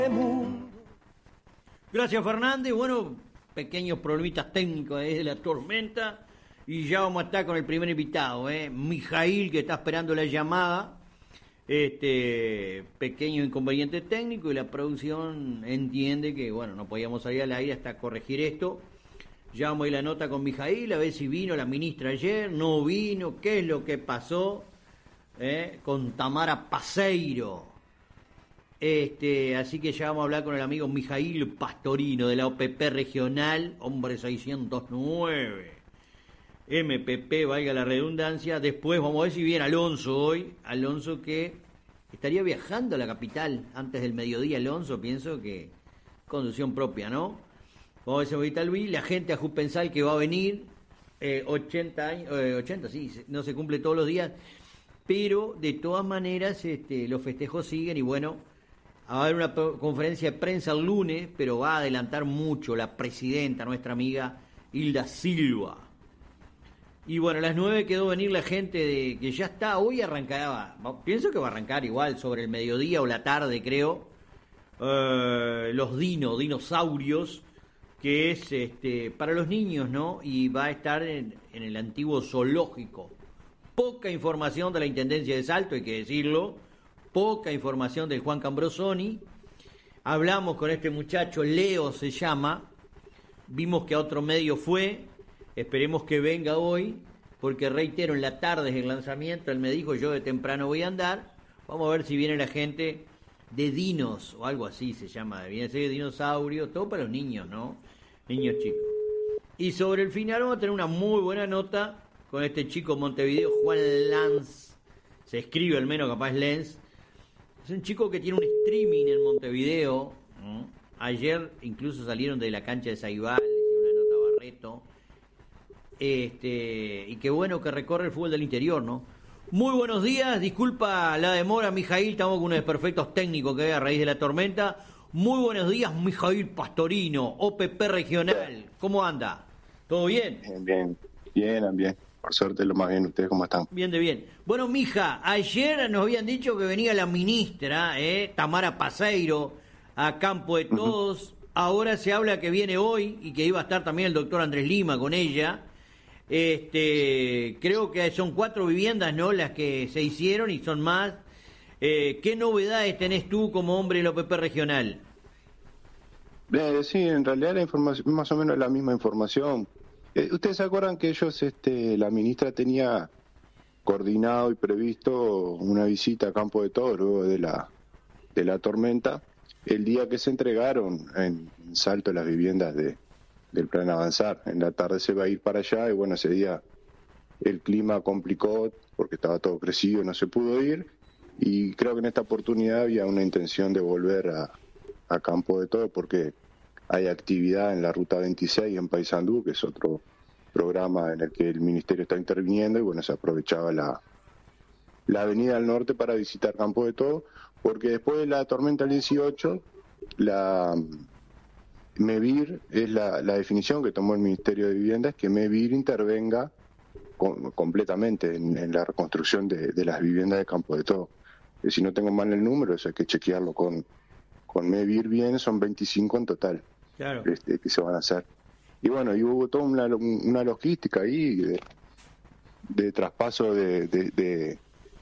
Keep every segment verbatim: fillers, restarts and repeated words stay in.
Gracias, Fernández. Bueno, pequeños problemitas técnicos ahí de la tormenta. Y ya vamos a estar con el primer invitado, ¿eh? Mijail, que está esperando la llamada. Este pequeño inconveniente técnico y la producción entiende que, bueno, no podíamos salir al aire hasta corregir esto. Ya vamos a ir la nota con Mijail, a ver si vino la ministra ayer, no vino, qué es lo que pasó, ¿eh? Con Tamara Paseiro. Este, así que ya vamos a hablar con el amigo Mijail Pastorino de la O P P regional, hombre seiscientos nueve. M P P, valga la redundancia. Después vamos a ver si viene Alonso hoy. Alonso que estaría viajando a la capital antes del mediodía. Alonso, pienso que conducción propia, ¿no? Vamos a ver si ahorita Luis. La gente a Juspensal que va a venir. Eh, ochenta años, eh, ochenta, sí, no se cumple todos los días. Pero de todas maneras este, los festejos siguen y bueno, va a haber una conferencia de prensa el lunes, pero va a adelantar mucho la presidenta, nuestra amiga Hilda Silva. Y bueno, a las nueve quedó venir la gente de que ya está, hoy arrancaba, pienso que va a arrancar igual sobre el mediodía o la tarde, creo, eh, los dino, dinosaurios, que es este para los niños, ¿no? Y va a estar en, en el antiguo zoológico. Poca información de la Intendencia de Salto, hay que decirlo, poca información del Juan Cambrosoni. Hablamos con este muchacho, Leo se llama, vimos que a otro medio fue. Esperemos que venga hoy, porque reitero, en la tarde es el lanzamiento, él me dijo, yo de temprano voy a andar, vamos a ver si viene la gente de dinos, o algo así se llama, viene a ser de dinosaurio, todo para los niños, ¿no? Niños chicos. Y sobre el final vamos a tener una muy buena nota con este chico Montevideo, Juan Lanz, se escribe al menos capaz Lenz, es un chico que tiene un streaming en Montevideo, ¿no? Ayer incluso salieron de la cancha de Saibal, le hicieron una nota a Barreto. Este, y qué bueno que recorre el fútbol del interior, ¿no? Muy buenos días, disculpa la demora, Mijail, estamos con unos desperfectos técnicos que hay a raíz de la tormenta. Muy buenos días, Mijail Pastorino, O P P regional, ¿cómo anda? ¿Todo bien? Bien, bien, bien, bien. Por suerte, lo más bien. ¿Ustedes cómo están? Bien de bien. Bueno, mija, ayer nos habían dicho que venía la ministra, ¿eh? Tamara Paseiro, a Campo de Todos. Uh-huh. Ahora se habla que viene hoy y que iba a estar también el doctor Andrés Lima con ella. Este, creo que son cuatro viviendas, ¿no?, las que se hicieron y son más. Eh, ¿Qué novedades tenés tú como hombre del O P P regional? Eh, sí, en realidad la información, más o menos la misma información. Eh, ¿Ustedes se acuerdan que ellos, este, la ministra tenía coordinado y previsto una visita a Campo de Todos luego de la de la tormenta, el día que se entregaron en Salto las viviendas de del plan Avanzar? En la tarde se va a ir para allá y bueno, ese día el clima complicó porque estaba todo crecido, no se pudo ir y creo que en esta oportunidad había una intención de volver a, a Campo de Todo porque hay actividad en la Ruta veintiséis en Paysandú, que es otro programa en el que el ministerio está interviniendo y bueno, se aprovechaba la, la avenida al norte para visitar Campo de Todo porque después de la tormenta del dieciocho, la MEVIR es la, la definición que tomó el Ministerio de Vivienda, es que MEVIR intervenga con, completamente en, en la reconstrucción de, de las viviendas de Campo de Todo. Y si no tengo mal el número, eso hay que chequearlo con, con MEVIR bien, son veinticinco en total. Claro. Este, que se van a hacer. Y bueno, y hubo toda una, una logística ahí de, de traspaso de, de, de,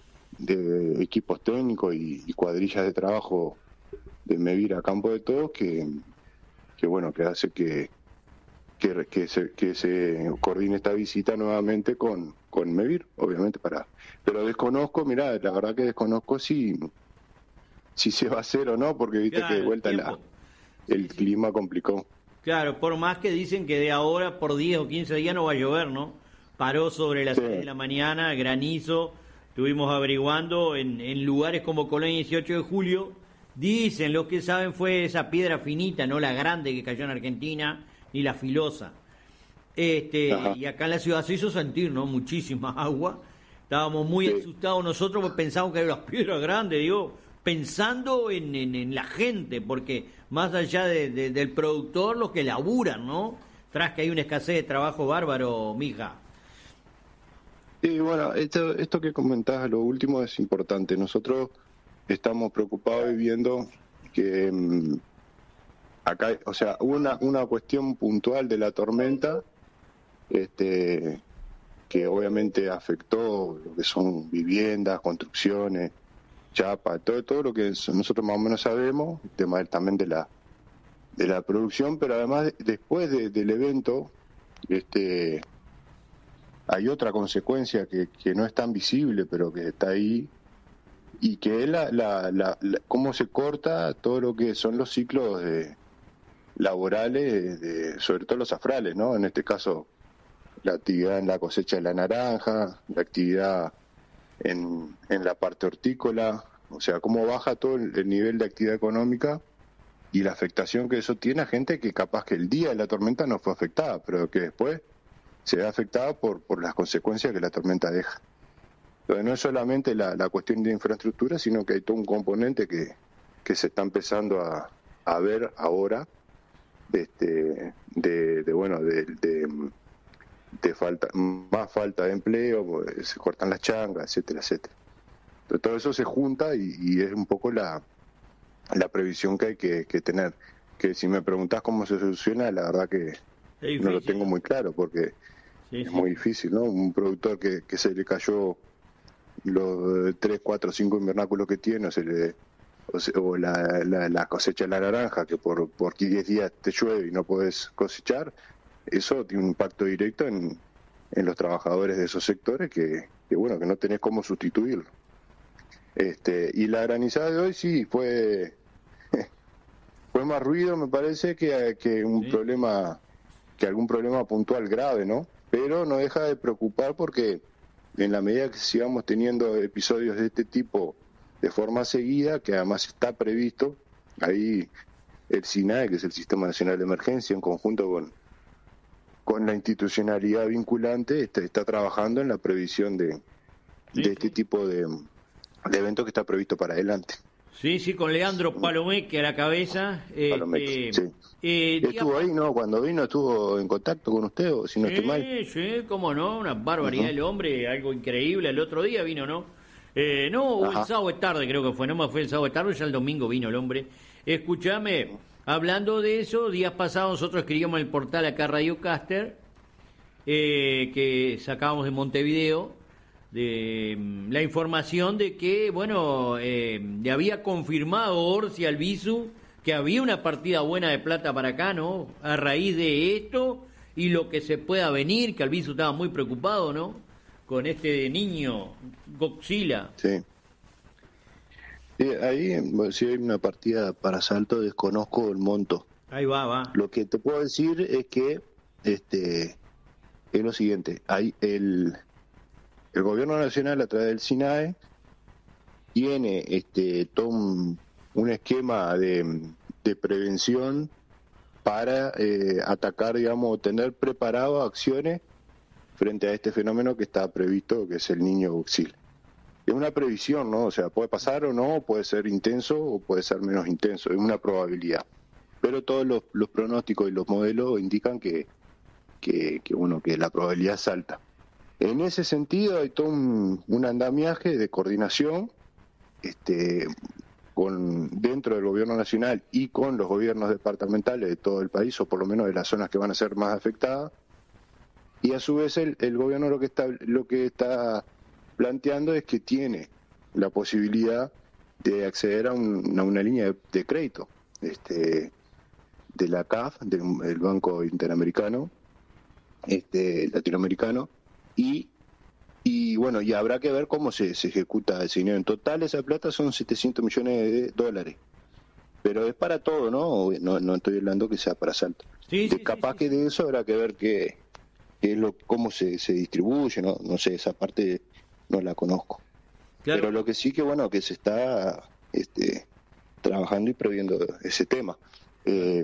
de equipos técnicos y, y cuadrillas de trabajo de MEVIR a Campo de Todo que que bueno, que hace que que, que, se, que se coordine esta visita nuevamente con, con MEVIR, obviamente para... Pero desconozco, mirá, la verdad que desconozco si, si se va a hacer o no, porque viste claro, que de vuelta la, el sí, clima sí. complicó. Claro, por más que dicen que de ahora por diez o quince días no va a llover, ¿no? Paró sobre las sí. seis de la mañana, granizo, estuvimos averiguando en, en lugares como Colonia dieciocho de julio. Dicen, los que saben, fue esa piedra finita, no la grande que cayó en Argentina, ni la filosa. Este, y acá en la ciudad se hizo sentir, ¿no? Muchísima agua. Estábamos muy sí. asustados nosotros porque pensábamos que eran las piedras grandes, digo, pensando en, en, en la gente, porque más allá de, de, del productor, los que laburan, ¿no? Tras que hay una escasez de trabajo bárbaro, mija. Sí, bueno, esto, esto que comentás, lo último es importante. Nosotros estamos preocupados y viendo que mm, acá, o sea, hubo una, una cuestión puntual de la tormenta, este, que obviamente afectó lo que son viviendas, construcciones, chapa, todo, todo lo que nosotros más o menos sabemos, el tema también de la de la producción, pero además después de, del evento, este, hay otra consecuencia que, que no es tan visible, pero que está ahí, y que es la, la, la, la cómo se corta todo lo que son los ciclos de, laborales, de, sobre todo los azafrales, ¿no? En este caso, la actividad en la cosecha de la naranja, la actividad en, en la parte hortícola, o sea, cómo baja todo el, el nivel de actividad económica y la afectación que eso tiene a gente que capaz que el día de la tormenta no fue afectada, pero que después se ve afectada por, por las consecuencias que la tormenta deja. Entonces no es solamente la, la cuestión de infraestructura, sino que hay todo un componente que, que se está empezando a, a ver ahora, de, este, de, de bueno, de, de, de falta, más falta de empleo, se cortan las changas, etcétera, etcétera. Entonces todo eso se junta y, y es un poco la la previsión que hay que, que tener. Que si me preguntás cómo se soluciona, la verdad que difícil, no lo tengo muy claro, porque sí, es sí. muy difícil, ¿no? Un productor que, que se le cayó los tres, cuatro, cinco invernáculos que tiene, o, se le, o, se, o la, la, la cosecha de la naranja, que por, por diez días te llueve y no podés cosechar, eso tiene un impacto directo en, en los trabajadores de esos sectores que, que, bueno, que no tenés cómo sustituirlo. Este, y la granizada de hoy sí fue fue más ruido, me parece, que, que un sí. problema, que algún problema puntual grave, ¿no? Pero no deja de preocupar porque en la medida que sigamos teniendo episodios de este tipo de forma seguida, que además está previsto, ahí el SINAE, que es el Sistema Nacional de Emergencia, en conjunto con, con la institucionalidad vinculante, está, está trabajando en la previsión de, sí, de este sí. tipo de, de evento que está previsto para adelante. Sí, sí, con Leandro Palomeque a la cabeza. Eh, Palomeque, eh, sí. Eh, ¿Estuvo ahí, no? Cuando vino, ¿estuvo en contacto con usted o si no sí, estoy mal? Sí, sí, cómo no, una barbaridad uh-huh. el hombre, algo increíble. El otro día vino, ¿no? Eh, no, Ajá. el sábado de tarde creo que fue, no más fue el sábado de tarde, ya el domingo vino el hombre. Escúchame, hablando de eso, días pasados nosotros escribíamos en el portal acá Radio Caster, eh, que sacábamos de Montevideo, de la información de que, bueno, eh, le había confirmado Orsi Albizu que había una partida buena de plata para acá, ¿no? A raíz de esto y lo que se pueda venir, que Albizu estaba muy preocupado, ¿no? Con este niño, Godzilla. Sí. sí ahí, bueno, si hay una partida para Salto, desconozco el monto. Ahí va, va. Lo que te puedo decir es que, este, es lo siguiente, hay el... El gobierno nacional a través del SINAE tiene este todo un, un esquema de, de prevención para eh, atacar, digamos, tener preparado acciones frente a este fenómeno que está previsto, que es el niño Godzilla. Es una previsión, ¿no? O sea, puede pasar o no, puede ser intenso o puede ser menos intenso, es una probabilidad. Pero todos los, los pronósticos y los modelos indican que, que, que, bueno, que la probabilidad es alta. En ese sentido hay todo un, un andamiaje de coordinación este, con dentro del gobierno nacional y con los gobiernos departamentales de todo el país, o por lo menos de las zonas que van a ser más afectadas, y a su vez el, el gobierno lo que está lo que está planteando es que tiene la posibilidad de acceder a, un, a una línea de, de crédito este, de la C A F, del, del Banco Interamericano, este, latinoamericano, Y, y bueno, y habrá que ver cómo se, se ejecuta ese dinero. En total esa plata son setecientos millones de dólares. Pero es para todo, ¿no? No, no estoy hablando que sea para Salto. Sí, de, sí, capaz sí, que sí. de eso habrá que ver qué, qué es lo, cómo se, se distribuye, ¿no? No sé, esa parte no la conozco. Claro. Pero lo que sí que, bueno, que se está este, trabajando y previendo ese tema. Eh,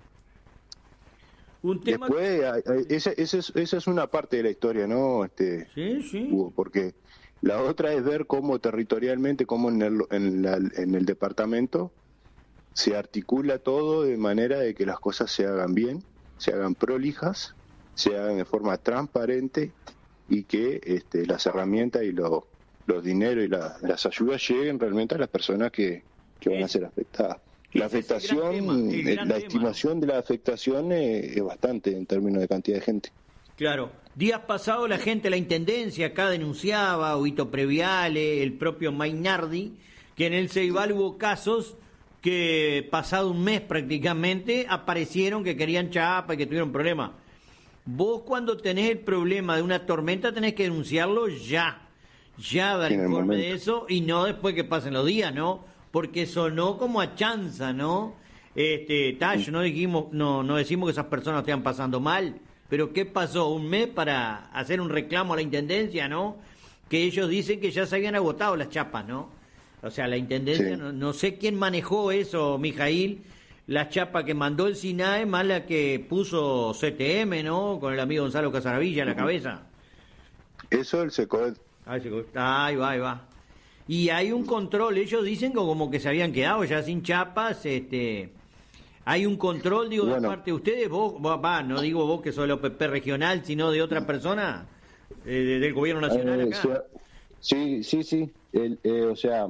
Un tema... Después, esa, esa, es, esa es una parte de la historia, ¿no? Este, sí, sí. Hugo, porque la otra es ver cómo territorialmente, cómo en el, en, la, en el departamento se articula todo de manera de que las cosas se hagan bien, se hagan prolijas, se hagan de forma transparente y que este, las herramientas y lo, los dineros y la, las ayudas lleguen realmente a las personas que, que van a ser afectadas. La afectación, la estimación de la afectación es, es bastante en términos de cantidad de gente. Claro. Días pasados la gente de la Intendencia acá denunciaba, Huito Previale, el propio Mainardi, que en el Ceibal hubo casos que pasado un mes prácticamente aparecieron que querían chapa y que tuvieron problemas. Vos cuando tenés el problema de una tormenta tenés que denunciarlo ya, ya dar informe de eso y no después que pasen los días, ¿no? Porque sonó como a chanza, ¿no? Este, Tacho, no dijimos, no, no decimos que esas personas estén pasando mal, pero ¿qué pasó? Un mes para hacer un reclamo a la Intendencia, ¿no? Que ellos dicen que ya se habían agotado las chapas, ¿no? O sea, la Intendencia, sí. no, no sé quién manejó eso, Mijail, la chapa que mandó el SINAE más la que puso C T M, ¿no? Con el amigo Gonzalo Casaravilla a la cabeza. Eso el SECOED. Ahí va, ahí va. Y hay un control, ellos dicen que como que se habían quedado ya sin chapas, este... Hay un control, digo, bueno, de parte de ustedes, vos, va, no digo vos que sos el O P P regional, sino de otra persona, eh, del gobierno nacional acá. Eh, sí, sí, sí, el, eh, o sea,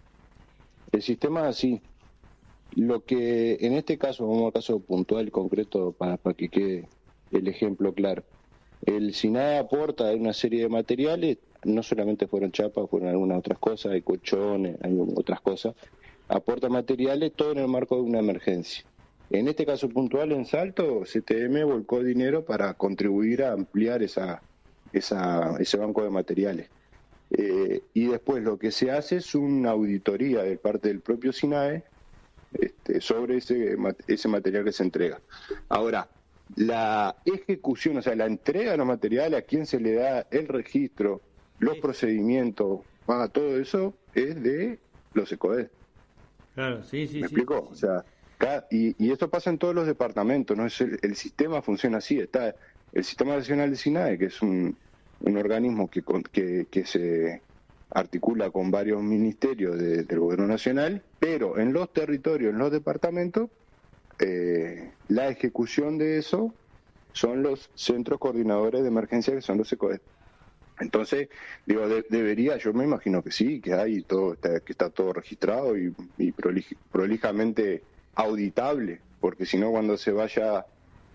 el sistema así. Lo que en este caso, vamos a caso puntual, concreto, para, para que quede el ejemplo claro. El SINAE aporta una serie de materiales, no solamente fueron chapas, fueron algunas otras cosas, hay colchones, hay otras cosas. Aporta materiales, todo en el marco de una emergencia. En este caso puntual en Salto, C T M volcó dinero para contribuir a ampliar esa, esa, ese banco de materiales. Eh, y después lo que se hace es una auditoría de parte del propio SINAE este, sobre ese, ese material que se entrega. Ahora, la ejecución, o sea, la entrega de los materiales, a quién se le da el registro, los procedimientos, ah, todo eso es de los SECOED. Claro, sí, sí. ¿Me sí, explico? sí. O sea, cada, y, y esto pasa en todos los departamentos, ¿no? Es el, el sistema funciona así. Está el Sistema Nacional de SINAE, que es un, un organismo que, que, que se articula con varios ministerios de, del gobierno nacional, pero en los territorios, en los departamentos, eh, la ejecución de eso son los centros coordinadores de emergencia, que son los SECOED. Entonces, digo, de, debería, yo me imagino que sí, que hay todo, está, que está todo registrado y, y prolij, prolijamente auditable, porque si no, cuando se vaya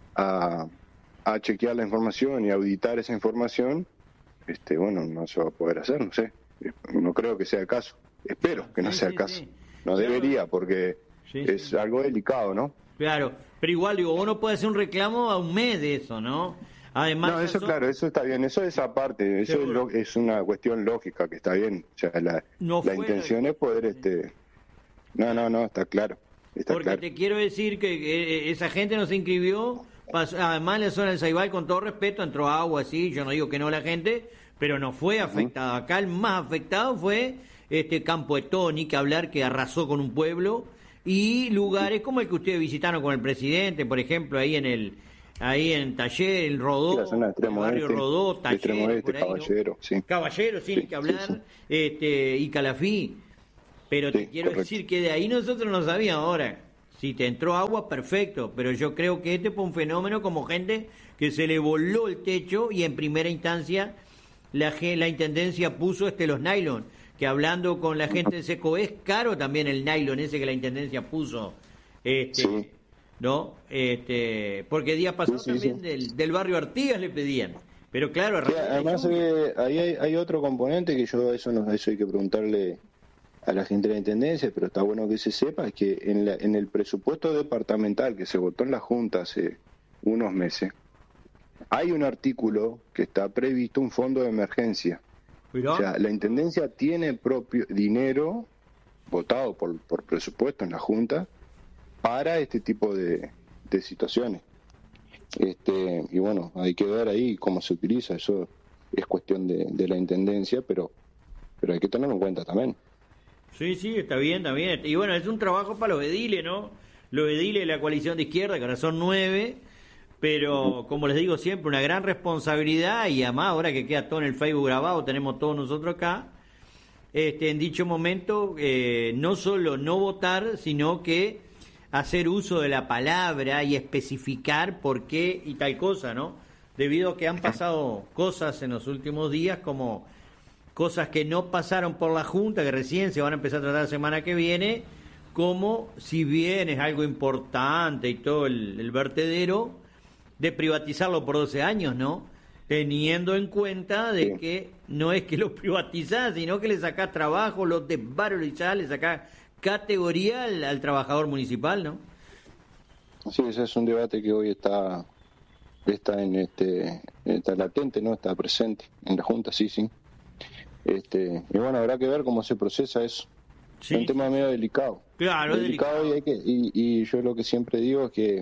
a, a chequear la información y auditar esa información, este, bueno, no se va a poder hacer, no sé, no creo que sea el caso, espero que no sí, sea sí, el caso, sí. no claro. debería, porque sí, es sí. algo delicado, ¿no? Claro, pero igual, digo, uno puede hacer un reclamo a un mes de eso, ¿no? Además, no, eso, eso claro, eso está bien, eso es aparte, eso es, lo, es una cuestión lógica que está bien, o sea, la, no la intención es poder, este, no, no, no, está claro, está porque claro. te quiero decir que, que esa gente no se inscribió, pasó, además en la zona del Ceibal, con todo respeto, entró agua, sí, yo no digo que no la gente, pero no fue afectada, uh-huh. Acá el más afectado fue este Campo de Toni, que hablar que arrasó con un pueblo, y lugares como el que ustedes visitaron con el presidente, por ejemplo, ahí en el... Ahí en Taller, el Rodó, sí, el barrio este, Rodó, Taller, este, por ahí, Caballero, ¿no? sí. Caballero, sí, sí que hablar, sí, sí. Este, y Calafí. Pero sí, te quiero correcto. decir que de ahí nosotros no sabíamos ahora. Si te entró agua, perfecto, pero yo creo que este fue un fenómeno como gente que se le voló el techo y en primera instancia la, la Intendencia puso este los nylon, que hablando con la gente de Seco es caro también el nylon ese que la Intendencia puso. Este, sí. ¿No? Este, porque día pasado sí, sí, también sí. Del, del barrio Artigas le pedían. Pero claro, sí, además eh, ahí hay, hay otro componente que yo eso no eso hay que preguntarle a la gente de la Intendencia, pero está bueno que se sepa, es que en, la, en el presupuesto departamental que se votó en la Junta hace unos meses, hay un artículo que está previsto un fondo de emergencia. ¿Cuidado? O sea, la Intendencia tiene propio dinero votado por, por presupuesto en la Junta para este tipo de, de situaciones. Este, y bueno, hay que ver ahí cómo se utiliza, eso es cuestión de, de la Intendencia, pero pero hay que tenerlo en cuenta también. Sí, sí, está bien, está bien. Y bueno, es un trabajo para los ediles, ¿no? Los ediles de la coalición de izquierda, que ahora son nueve, pero como les digo siempre, una gran responsabilidad, y además ahora que queda todo en el Facebook grabado, tenemos todos nosotros acá, este, en dicho momento, eh, no solo no votar, sino que hacer uso de la palabra y especificar por qué y tal cosa, ¿no? Debido a que han pasado cosas en los últimos días, como cosas que no pasaron por la Junta, que recién se van a empezar a tratar la semana que viene, como si bien es algo importante y todo el, el vertedero, de privatizarlo por doce años, ¿no? Teniendo en cuenta de Sí. que no es que lo privatizás, sino que le sacás trabajo, lo desvalorizás, le sacás categoría al, al trabajador municipal, ¿no? Sí, ese es un debate que hoy está está en este está latente, ¿no? Está presente en la Junta, sí, sí. Este, y bueno, habrá que ver cómo se procesa eso. Sí, es un tema sí, medio delicado. claro, es Delicado delicado. y hay que y, y yo lo que siempre digo es que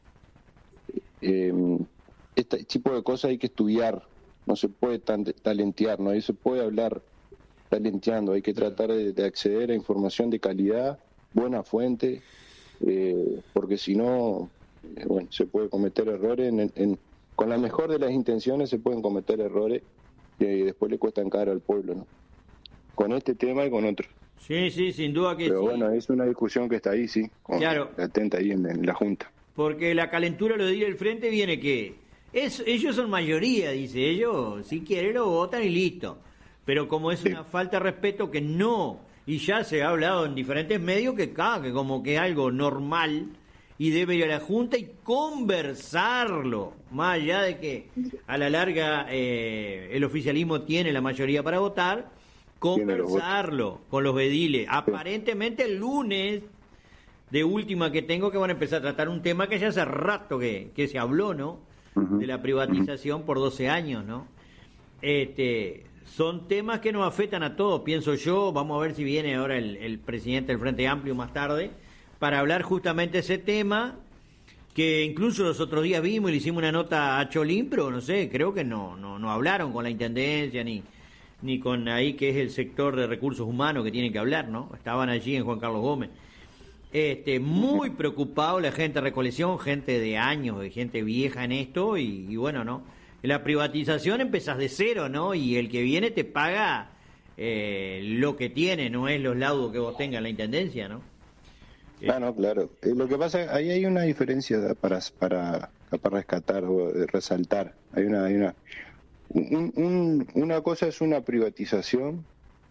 eh, este tipo de cosas hay que estudiar, no se puede tan, talentear, no ahí se puede hablar talenteando, hay que tratar de, de acceder a información de calidad, buena fuente, eh, porque si no, eh, bueno, se puede cometer errores, en, en, con la mejor de las intenciones se pueden cometer errores y, y después le cuestan caro al pueblo, ¿no? Con este tema y con otros. Sí, sí, sin duda que Pero sí. bueno, es una discusión que está ahí, sí, con, Claro, latente ahí en, en la Junta. porque la calentura lo diría el frente viene que es, ellos son mayoría, dice ellos, si quieren lo votan y listo. Pero como es Sí. una falta de respeto que no, y ya se ha hablado en diferentes medios que, ah, que como que es algo normal y debe ir a la Junta y conversarlo, más allá de que a la larga eh, el oficialismo tiene la mayoría para votar, Tiene los votos. conversarlo con los ediles. Aparentemente el lunes de última que tengo que van a empezar a tratar un tema que ya hace rato que, que se habló, ¿no? Ujú. De la privatización por doce años, ¿no? Este, son temas que nos afectan a todos, pienso yo. Vamos a ver si viene ahora el, el presidente del Frente Amplio más tarde para hablar justamente de ese tema, que incluso los otros días vimos y le hicimos una nota a Cholín, pero no sé, creo que no, no, no hablaron con la Intendencia ni, ni con ahí que es el sector de recursos humanos que tienen que hablar, ¿no? Estaban allí en Juan Carlos Gómez. Este, muy preocupado la gente de recolección, gente de años, de gente vieja en esto, y, y bueno, ¿no? La privatización empezás de cero, ¿no? Y el que viene te paga eh, lo que tiene, no es los laudos que vos tengas en la intendencia, ¿no? Ah, no, claro. Eh, lo que pasa, ahí hay una diferencia para para, para rescatar o eh, resaltar. Hay una, hay una, un, un- una cosa es una privatización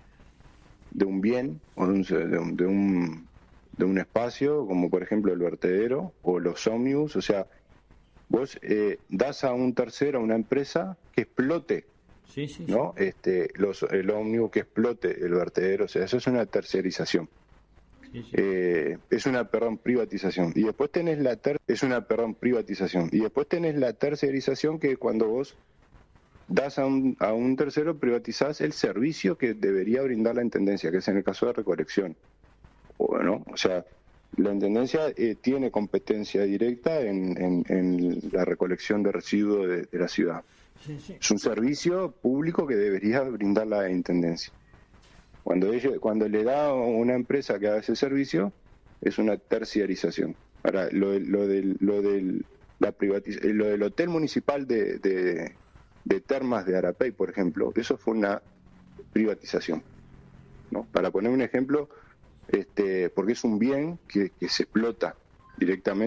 de un bien o de un, de un, de un, de un espacio, como por ejemplo el vertedero o los ómnibus. O sea, vos eh, das a un tercero, a una empresa que explote, Sí, sí, ¿no? Este, los, el ómnibus que explote el vertedero. O sea, eso es una tercerización. sí, sí. Eh, es una, perdón, privatización. Y después tenés la ter es una, perdón, privatización. Y después tenés la tercerización, que cuando vos das a un, a un tercero, privatizás el servicio que debería brindar la intendencia, que es en el caso de recolección. Bueno, o sea, la intendencia eh, tiene competencia directa en, en, en la recolección de residuos de, de la ciudad. Sí, sí. Es un servicio público que debería brindar la intendencia. Cuando ella, cuando le da a una empresa que haga ese servicio, es una terciarización. Ahora, lo, de- lo del, lo del, la privatiz- eh, lo del hotel municipal de, de, de Termas de Arapey, por ejemplo, eso fue una privatización, ¿no? Para poner un ejemplo, este, porque es un bien que, que se explota directamente.